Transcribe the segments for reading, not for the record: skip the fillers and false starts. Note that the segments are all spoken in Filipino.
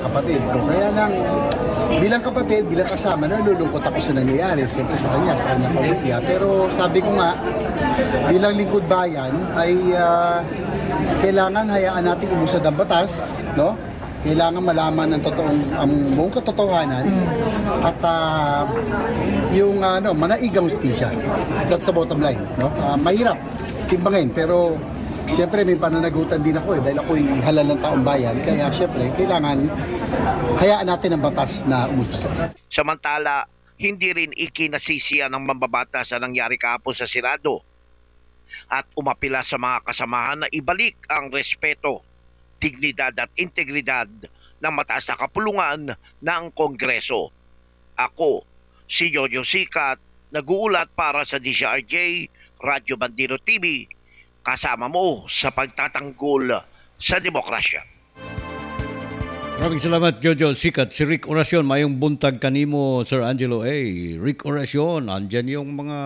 kapatid ko. Kaya lang, bilang kapatid, bilang kasama, nalulungkot ako sa nangyayari. Siyempre sa kanya pamilya. Pero sabi ko nga, bilang lingkod bayan, ay kailangan hayaan natin umusad ang batas, no? Kailangan malaman ang buong katotohanan at yung manaigang hustisya. That's the bottom line, no? Mahirap timbangin, pero siyempre may pananagutan din ako dahil ako'y halal ng taong bayan, kaya siyempre kailangan hayaan natin ang batas na umusad. Samantala, hindi rin ikinasisiya ng mambabatas sa nangyari kahapon sa Senado at umapila sa mga kasamahan na ibalik ang respeto, dignidad at integridad ng mataas na kapulungan ng Kongreso. Ako, si Jojo Sikat, nag-uulat para sa DCRJ, Radyo Bandido TV, kasama mo sa pagtatanggol sa demokrasya. Maraming salamat, Jojo Sikat. Si Rick Oracion, mayong buntag kanimo, Sir Angelo A. Rick Oracion, andyan yung mga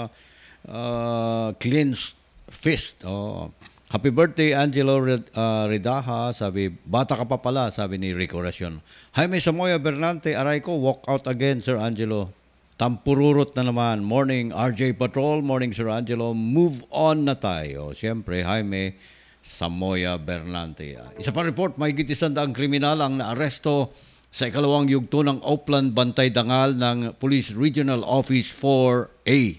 cleansed fist. Happy birthday, Angelo Redaha. Sabi, bata ka pa pala, sabi ni Rick Oracion. Jaime Samoya Bernante, aray ko, walk out again, Sir Angelo. Tampururot na naman. Morning, RJ Patrol. Morning, Sir Angelo. Move on na tayo. Siyempre, Jaime Samoya Bernante. Isa pa report, may gitisandang kriminal ang naaresto sa ikalawang yugto ng Oplan Bantay Dangal ng Police Regional Office 4A.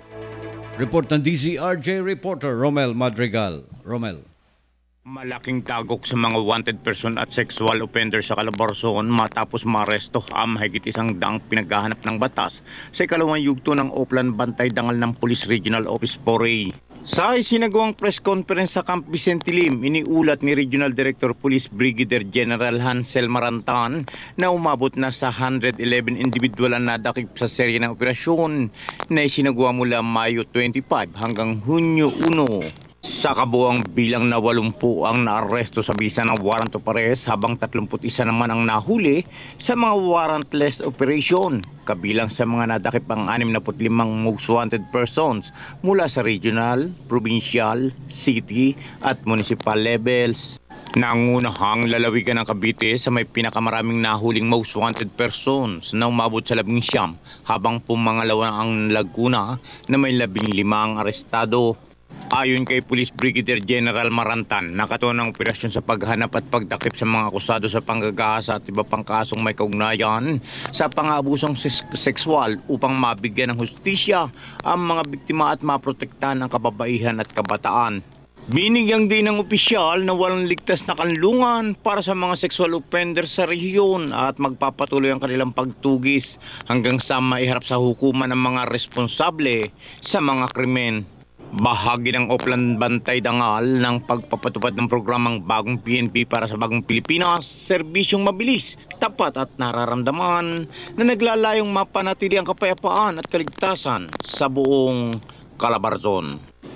Report ng DZRJ reporter Romel Madrigal. Romel. Malaking tagok sa mga wanted person at sexual offender sa Calabarzon matapos maaresto ang mahigit 100 pinaghahanap ng batas sa ikalawang yugto ng Oplan Bantay Dangal ng Police Regional Office 4A. Sa isinagawang press conference sa Camp Vicente Lim, iniulat ni Regional Director Police Brigadier General Hansel Marantan na umabot na sa 111 individual ang nadakip sa serye ng operasyon na isinagawa mula Mayo 25 hanggang Hunyo 1. Sa kabuang bilang na 80 ang naaresto sa bisa ng warrant of arrest habang 31 naman ang nahuli sa mga warrantless operation. Kabilang sa mga nadakip ang 65 most wanted persons mula sa regional, provincial, city at municipal levels. Nangunahang lalawigan ng Cavite sa may pinakamaraming nahuling most wanted persons na umabot sa 19 habang pumangalawa ang Laguna na may 15 ang arestado. Ayon kay Police Brigadier General Marantan, nakatuon ang operasyon sa paghanap at pagdakip sa mga akusado sa panggagahasa at iba pang kasong may kaugnayan sa pang-aabusong sexual upang mabigyan ng hustisya ang mga biktima at maprotektahan ang kababaihan at kabataan. Binigyan din ng opisyal na walang ligtas na kanlungan para sa mga sexual offenders sa rehiyon at magpapatuloy ang kanilang pagtugis hanggang sa maiharap sa hukuman ng mga responsable sa mga krimen. Bahagi ng Oplan Bantay Dangal ng pagpapatupad ng programang Bagong PNP para sa Bagong Pilipinas, serbisyong mabilis, tapat at nararamdaman na naglalayong mapanatili ang kapayapaan at kaligtasan sa buong Calabarzon.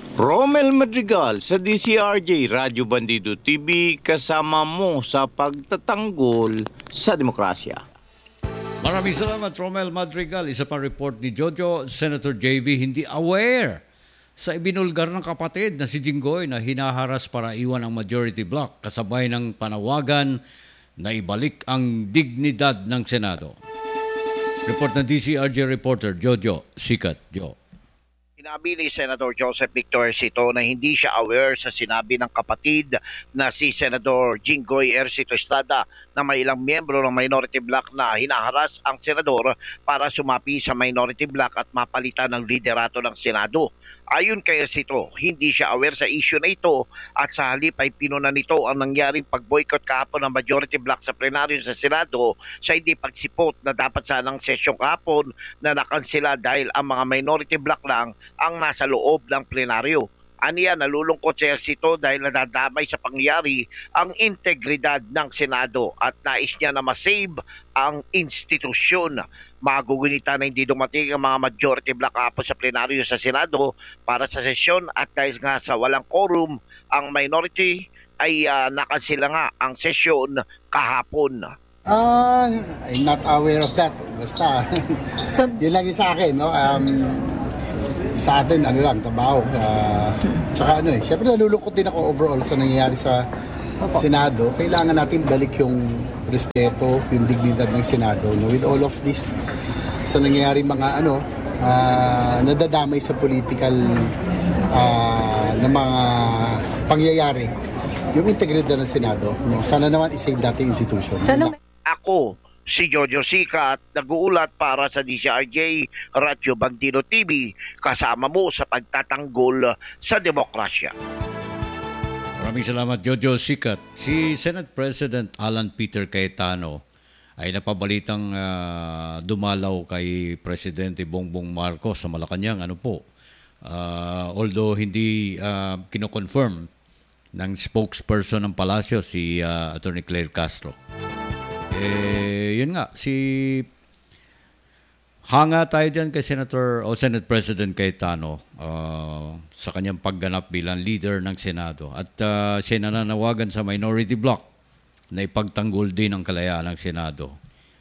Romel Madrigal sa DCRJ Radyo Bandido TV, kasama mo sa pagtatanggol sa demokrasya. Maraming salamat, Romel Madrigal. Isa pa report ni Jojo, Senator JV hindi aware sa ibinulgar ng kapatid na si Jinggoy na hinaharas para iwan ang majority block kasabay ng panawagan na ibalik ang dignidad ng Senado. Report ng DCRJ reporter Jojo Sikat. Jo. Sinabi ni Senator Joseph Victor Ercito na hindi siya aware sa sinabi ng kapatid na si Senador Jinggoy Ercito Estrada na may ilang miyembro ng minority bloc na hinaharas ang senador para sumapi sa minority bloc at mapalitan ng liderato ng Senado. Ayon kay Ercito, hindi siya aware sa issue na ito at sa halip ay pinuna nito ang nangyaring pag-boycott kahapon ng majority bloc sa plenaryo sa Senado sa hindi pagsipot na dapat sanang sesyong kahapon na nakansela dahil ang mga minority bloc lang ang nasa loob ng plenaryo. Aniya, nalulungkot si Ercito dahil nadadamay sa pangyari ang integridad ng Senado at nais niya na masave ang institusyon. Magugunita na hindi dumating ang mga majority bloc kahapon sa plenaryo sa Senado para sa sesyon at dahil nga sa walang quorum, ang minority ay nakansela nga ang sesyon kahapon. I'm not aware of that. Basta, yun lang yung sa akin, no? Sa atin, trabaho. Tsaka syempre nalulungkot din ako overall sa nangyayari sa Senado. Kailangan natin balik yung respeto, yung dignidad ng Senado. No? With all of this, sa nangyayari mga nadadamay sa political na mga pangyayari, yung integridad ng Senado, no? Sana naman isave dating institution. Ako, si Jojo Sikat, nag-uulat para sa DCRJ Radyo Bandino TV, kasama mo sa pagtatanggol sa demokrasya. Maraming salamat, Jojo Sikat. Si Senate President Alan Peter Cayetano ay napabalitang dumalaw kay Presidente Bongbong Marcos sa Malacanang. Although hindi kinoconfirm ng spokesperson ng Palasyo, si Attorney Claire Castro. Yun nga, hanga tayo dyan kay Senate President Cayetano sa kanyang pagganap bilang leader ng Senado. At siya nananawagan sa minority bloc na ipagtanggol din ang kalayaan ng Senado.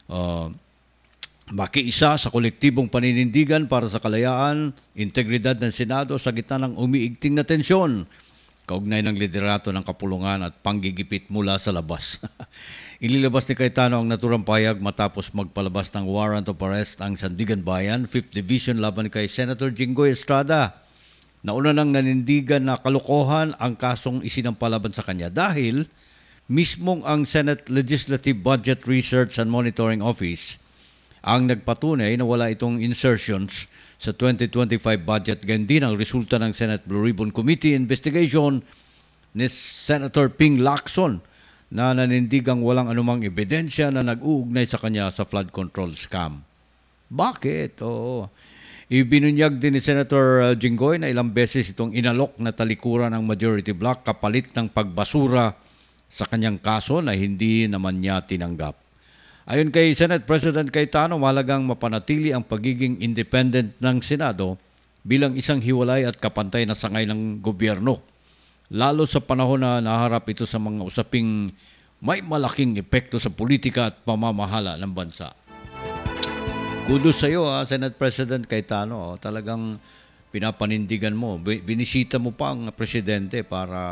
Makiisa sa kolektibong paninindigan para sa kalayaan, integridad ng Senado sa gitna ng umiigting na tensyon, kaugnay ng liderato ng kapulungan at panggigipit mula sa labas. Ililabas ni Cayetano ang naturang payag matapos magpalabas ng warrant of arrest ang Sandigan Bayan, 5th Division laban kay Senator Jinggoy Estrada. Nauna nang nanindigan na kalokohan ang kasong isinampalaban sa kanya dahil mismong ang Senate Legislative Budget Research and Monitoring Office ang nagpatunay na wala itong insertions sa 2025 budget. Ganyan din ang resulta ng Senate Blue Ribbon Committee investigation ni Senator Ping Lacson na nanindigang walang anumang ebidensya na nag-uugnay sa kanya sa flood control scam. Bakit? Ibinunyag din ni Senator Jinggoy na ilang beses itong inalok na talikuran ng majority bloc kapalit ng pagbasura sa kanyang kaso na hindi naman niya tinanggap. Ayon kay Senate President Cayetano, mahalagang mapanatili ang pagiging independent ng Senado bilang isang hiwalay at kapantay na sangay ng gobyerno, lalo sa panahon na naharap ito sa mga usaping may malaking epekto sa politika at pamamahala ng bansa. Kudos sa iyo, Senate President Cayetano. Talagang pinapanindigan mo. Binisita mo pa ang presidente para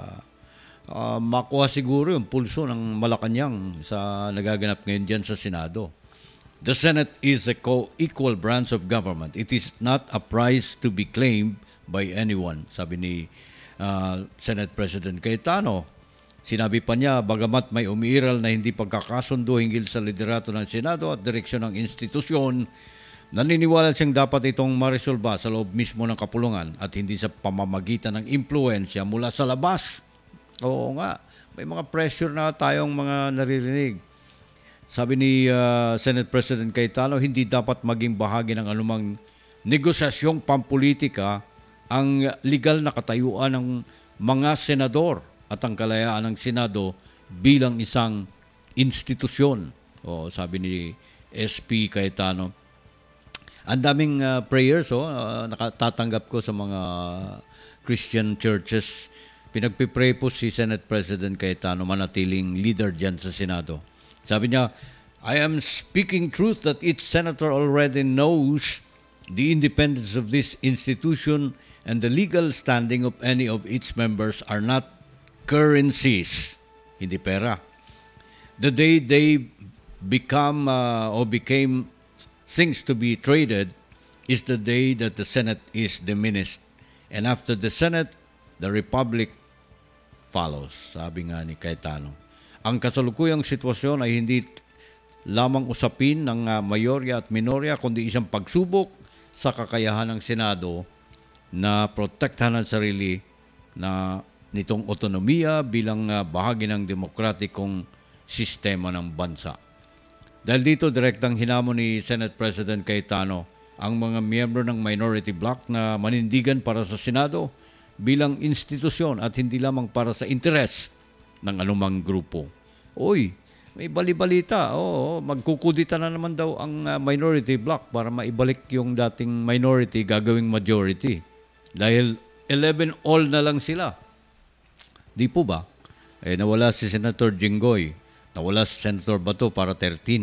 makuha siguro yung pulso ng Malacanang sa nagaganap ngayon dyan sa Senado. The Senate is a co-equal branch of government. It is not a prize to be claimed by anyone, sabi ni Senate President Cayetano. Sinabi pa niya, bagamat may umiiral na hindi pagkakasundo hinggil sa liderato ng Senado at direksyon ng institusyon, naniniwala siyang dapat itong maresolba sa loob mismo ng kapulungan at hindi sa pamamagitan ng impluensya mula sa labas. Oo nga, may mga pressure na tayong mga naririnig. Sabi ni Senate President Cayetano, hindi dapat maging bahagi ng anumang negosasyong pampolitika ang legal na katayuan ng mga senador at ang kalayaan ng Senado bilang isang institusyon. Sabi ni SP Cayetano. Ang daming prayers nakatatanggap ko sa mga Christian churches. Pinagpipray po si Senate President Cayetano manatiling leader dyan sa Senado. Sabi niya, I am speaking truth that each senator already knows the independence of this institution and the legal standing of any of its members are not currencies, hindi pera. The day they became things to be traded is the day that the Senate is diminished. And after the Senate, the Republic follows, sabi nga ni Cayetano. Ang kasalukuyang sitwasyon ay hindi lamang usapin ng mayorya at minorya, kundi isang pagsubok sa kakayahan ng Senado na protektahan ang sarili na nitong otonomiya bilang bahagi ng demokratikong sistema ng bansa. Dahil dito, direktang hinamon ni Senate President Cayetano ang mga miyembro ng minority bloc na manindigan para sa Senado bilang institusyon at hindi lamang para sa interes ng anumang grupo. Uy, may bali-balita. Magkukudita na naman daw ang minority bloc para maibalik yung dating minority gagawing majority. Dahil 11 all na lang sila. Di po ba? Nawala si Senator Jinggoy, nawala si Senator Bato para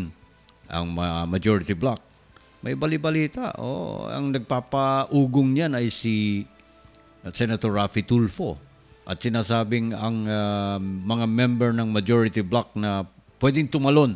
13 ang majority bloc. May bali-balita. Ang nagpapaugong niyan ay si Senator Raffy Tulfo at sinasabing ang mga member ng majority bloc na pwedeng tumalon